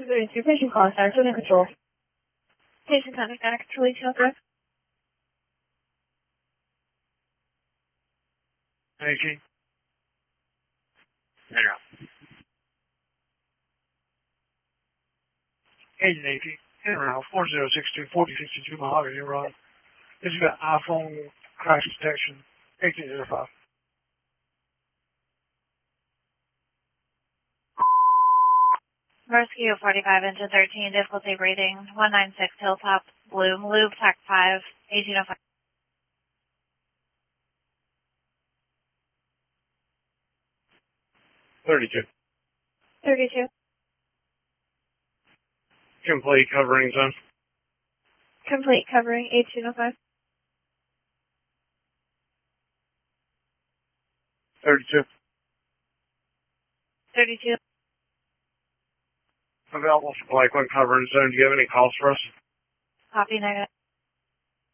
232, patient call center, unit control. Patient contact data control, 18 correct? 18. There. Agent 18. In around 4062 4062 Mahogany Road. This is got iPhone crash detection 1805. Rescue 45 into 13, difficulty rating 196 Hilltop, Bloom, Loop, TAC 5, 1805. 32. 32. Complete covering zone. Complete covering, 1805. 32. 32. Available for Lakeland covering zone. Do you have any calls for us? Copy negative.